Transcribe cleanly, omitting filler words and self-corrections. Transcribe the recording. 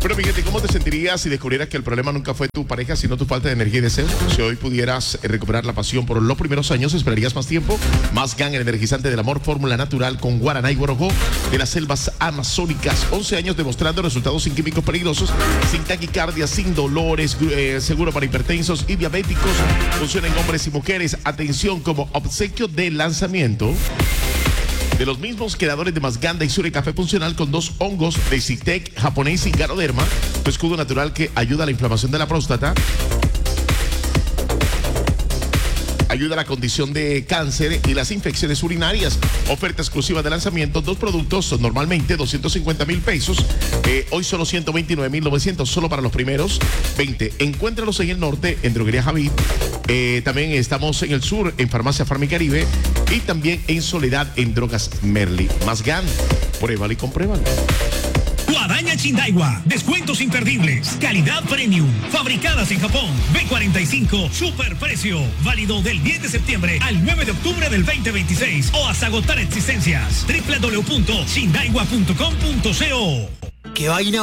Bueno, Miguel, ¿cómo te sentirías si descubrieras que el problema nunca fue tu pareja, sino tu falta de energía y deseo? Si hoy pudieras recuperar la pasión por los primeros años, ¿esperarías más tiempo? Más GAN, el energizante del amor, fórmula natural con guaraná y guarojó de las selvas amazónicas. 11 años demostrando resultados sin químicos peligrosos, sin taquicardia, sin dolores, seguro para hipertensos y diabéticos. Funciona en hombres y mujeres. Atención, como obsequio de lanzamiento de los mismos creadores de Más GAN, Daisure Café Funcional con 2 hongos de Citec japonés y Ganoderma, tu escudo natural que ayuda a la inflamación de la próstata, ayuda a la condición de cáncer y las infecciones urinarias. Oferta exclusiva de lanzamiento, 2 productos, normalmente 250,000 pesos. Hoy solo 129,900, solo para los primeros 20. Encuéntralos en el norte, en Droguería Javid. También estamos en el sur, en Farmacia Farmicaribe. Y también en Soledad, en Drogas Merli. Más GAN, pruébalo y compruébalo. Guadaña Chindaiwa, descuentos imperdibles, calidad premium, fabricadas en Japón. B45, superprecio, válido del 10 de septiembre al 9 de octubre del 2026 o hasta agotar existencias. www.chindaiwa.com.co. ¿Qué vaina?